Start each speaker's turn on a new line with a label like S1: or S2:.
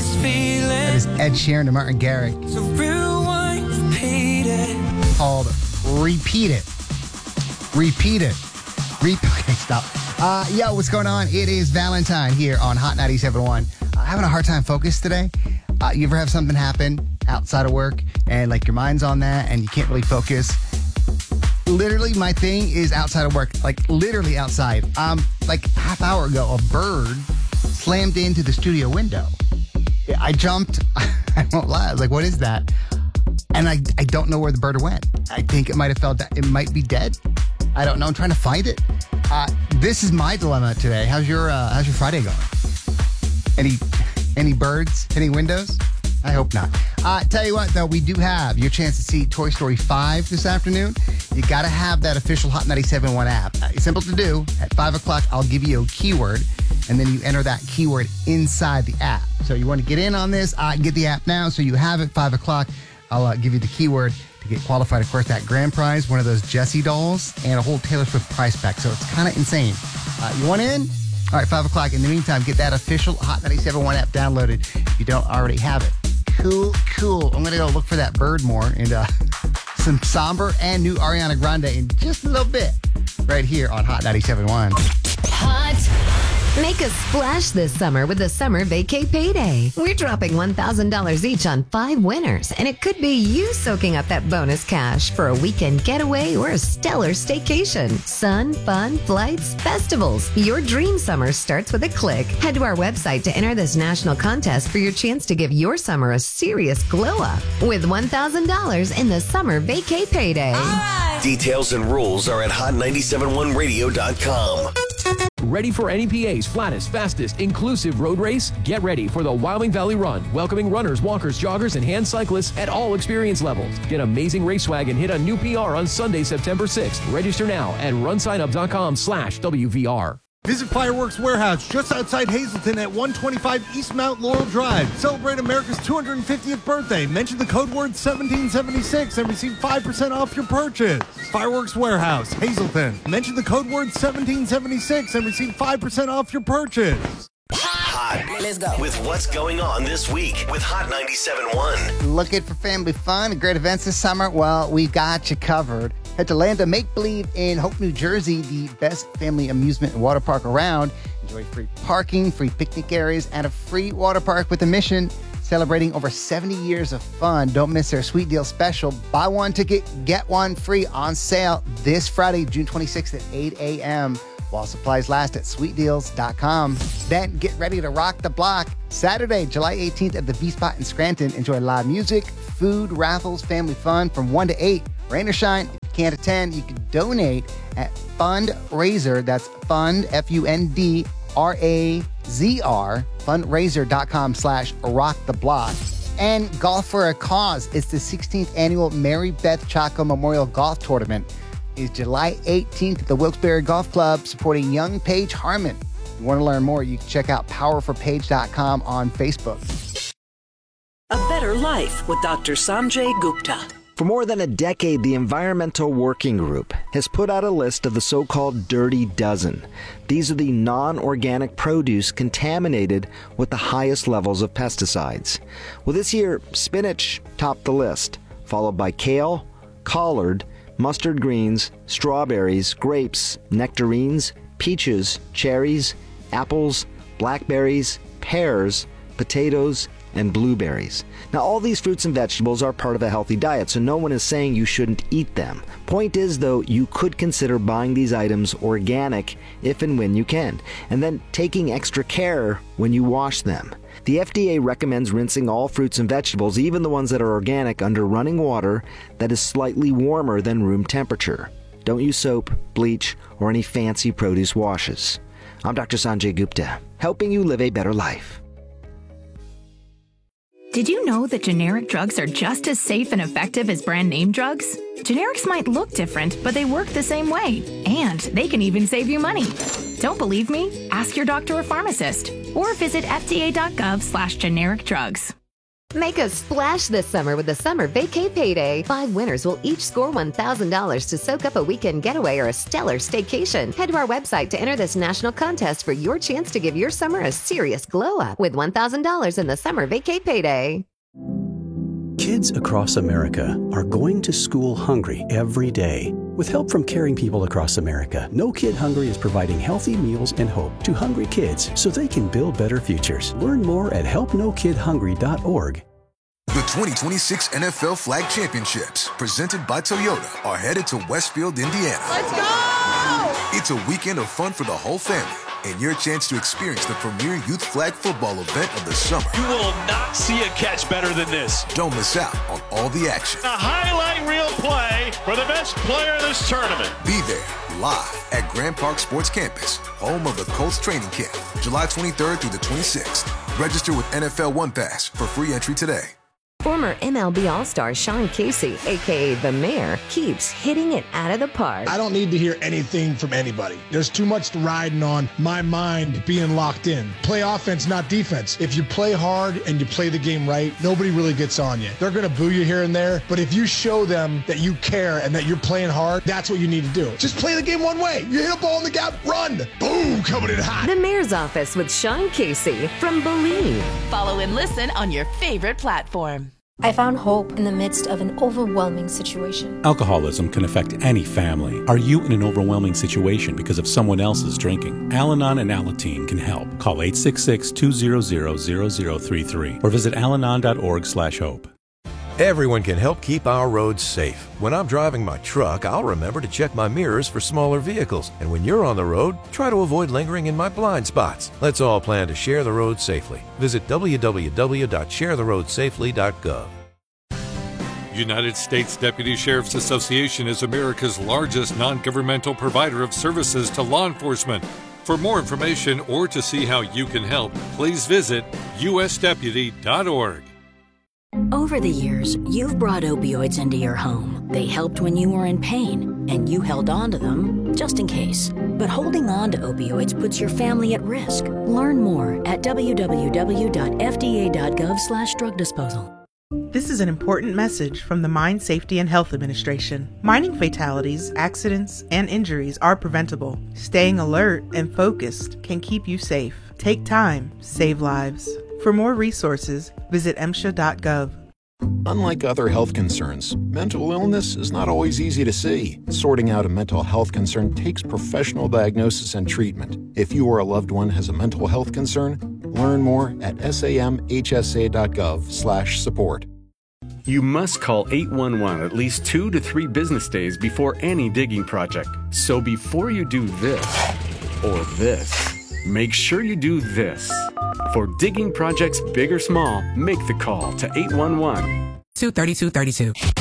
S1: this feeling.
S2: That is Ed Sheeran and Martin Garrix.
S1: So rewind, repeat it.
S2: Called Repeat It. Repeat It. Okay, stop. Yo, what's going on? It is Valentine here on Hot 97.1. Having a hard time focused today. You ever have something happen outside of work and like your mind's on that and you can't really focus? Literally, my thing is outside of work, like literally outside. Like half hour ago, a bird slammed into the studio window. I jumped. I won't lie. I was like, what is that? And I don't know where the bird went. I think it might have fell down. It might be dead. I don't know. I'm trying to find it. This is my dilemma today. How's your Friday going? Any birds hitting windows? I hope not. Tell you what, though, we do have your chance to see Toy Story 5 this afternoon. You got to have that official Hot 97.1 app. It's simple to do. At 5 o'clock, I'll give you a keyword, and then you enter that keyword inside the app. So you want to get in on this, get the app now so you have it. 5 o'clock, I'll give you the keyword to get qualified. Of course, that grand prize, one of those Jessie dolls, and a whole Taylor Swift prize pack. So it's kind of insane. You want in? All right, 5 o'clock. In the meantime, get that official Hot 97.1 app downloaded if you don't already have it. Cool. I'm going to go look for that bird more and some somber and new Ariana Grande in just a little bit right here on Hot 97.1.
S3: Hot. Make a splash this summer with the Summer Vacay Payday. We're dropping $1,000 each on 5 winners, and it could be you soaking up that bonus cash for a weekend getaway or a stellar staycation. Sun, fun, flights, festivals. Your dream summer starts with a click. Head to our website to enter this national contest for your chance to give your summer a serious glow up with $1,000 in the Summer Vacay Payday.
S4: Details and rules are at hot971radio.com.
S5: Ready for NEPA's flattest, fastest, inclusive road race? Get ready for the Wyoming Valley Run, welcoming runners, walkers, joggers, and hand cyclists at all experience levels. Get amazing race swag and hit a new PR on Sunday, September 6th. Register now at runsignup.com/WVR.
S6: Visit Fireworks Warehouse just outside Hazleton at 125 East Mount Laurel Drive. Celebrate America's 250th birthday. Mention the code word 1776 and receive 5% off your purchase. Fireworks Warehouse, Hazleton. Mention the code word 1776 and receive 5% off your purchase.
S4: Hot. Let's go. With what's going on this week with Hot 97.1.
S2: Looking for family fun and great events this summer? Well, we've got you covered. Head to Land of Make Believe in Hope, New Jersey, the best family amusement and water park around. Enjoy free parking, free picnic areas, and a free water park with a mission celebrating over 70 years of fun. Don't miss their sweet deal special. Buy one ticket, get one free on sale this Friday, June 26th at 8 a.m. while supplies last at sweetdeals.com. Then get ready to rock the block. Saturday, July 18th at the V-Spot in Scranton. Enjoy live music, food, raffles, family fun from 1 to 8. Rain or shine, if you can't attend, you can donate at Fundraiser. That's Fund, Fundrazr, fundraiser.com/rocktheblock. And Golf for a Cause. It's the 16th annual Mary Beth Chaco Memorial Golf Tournament. Is July 18th at the Wilkes-Barre Golf Club supporting young Paige Harmon. If you want to learn more, you can check out powerforpaige.com on Facebook.
S7: A Better Life with Dr. Sanjay Gupta.
S8: For more than a decade, the Environmental Working Group has put out a list of the so-called Dirty Dozen. These are the non-organic produce contaminated with the highest levels of pesticides. Well, this year, spinach topped the list, followed by kale, collard, mustard greens, strawberries, grapes, nectarines, peaches, cherries, apples, blackberries, pears, potatoes, and blueberries. Now, all these fruits and vegetables are part of a healthy diet, so no one is saying you shouldn't eat them. Point is, though, you could consider buying these items organic if and when you can, and then taking extra care when you wash them. The FDA recommends rinsing all fruits and vegetables, even the ones that are organic, under running water that is slightly warmer than room temperature. Don't use soap, bleach, or any fancy produce washes. I'm Dr. Sanjay Gupta, helping you live a better life.
S9: Did you know that generic drugs are just as safe and effective as brand name drugs? Generics might look different, but they work the same way. And they can even save you money. Don't believe me? Ask your doctor or pharmacist. Or visit fda.gov/generic drugs.
S3: Make a splash this summer with the Summer Vacay Payday. 5 winners will each score $1,000 to soak up a weekend getaway or a stellar staycation. Head to our website to enter this national contest for your chance to give your summer a serious glow up with $1,000 in the Summer Vacay Payday.
S10: Kids across America are going to school hungry every day. With help from caring people across America, No Kid Hungry is providing healthy meals and hope to hungry kids so they can build better futures. Learn more at helpnokidhungry.org.
S11: The 2026 NFL Flag Championships, presented by Toyota, are headed to Westfield, Indiana.
S12: Let's go!
S11: It's a weekend of fun for the whole family and your chance to experience the premier youth flag football event of the summer.
S13: You will not see a catch better than this.
S11: Don't miss out on all the action.
S13: A highlight reel play for the best player in this tournament.
S11: Be there live at Grand Park Sports Campus, home of the Colts training camp, July 23rd through the 26th. Register with NFL One Pass for free entry today.
S3: Former MLB All-Star Sean Casey, a.k.a. The Mayor, keeps hitting it out of the park.
S14: I don't need to hear anything from anybody. There's too much riding on my mind being locked in. Play offense, not defense. If you play hard and you play the game right, nobody really gets on you. They're going to boo you here and there, but if you show them that you care and that you're playing hard, that's what you need to do. Just play the game one way. You hit a ball in the gap, run. Boom, coming in hot.
S3: The Mayor's Office with Sean Casey from Believe.
S15: Follow and listen on your favorite platform.
S16: I found hope in the midst of an overwhelming situation.
S17: Alcoholism can affect any family. Are you in an overwhelming situation because of someone else's drinking? Al-Anon and Alateen can help. Call 866-200-0033 or visit alanon.org/hope.
S18: Everyone can help keep our roads safe. When I'm driving my truck, I'll remember to check my mirrors for smaller vehicles. And when you're on the road, try to avoid lingering in my blind spots. Let's all plan to share the road safely. Visit www.sharetheroadsafely.gov.
S19: United States Deputy Sheriff's Association is America's largest non-governmental provider of services to law enforcement. For more information or to see how you can help, please visit usdeputy.org.
S20: Over the years, you've brought opioids into your home. They helped when you were in pain, and you held on to them just in case. But holding on to opioids puts your family at risk. Learn more at www.fda.gov/drug disposal.
S21: This is an important message from the Mine Safety and Health Administration. Mining fatalities, accidents, and injuries are preventable. Staying alert and focused can keep you safe. Take time, save lives. For more resources, visit MSHA.gov.
S22: Unlike other health concerns, mental illness is not always easy to see. Sorting out a mental health concern takes professional diagnosis and treatment. If you or a loved one has a mental health concern, learn more at samhsa.gov/support.
S23: You must call 811 at least 2 to 3 business days before any digging project. So before you do this or this, make sure you do this. For digging projects big or small, make the call to 811.
S24: 23232.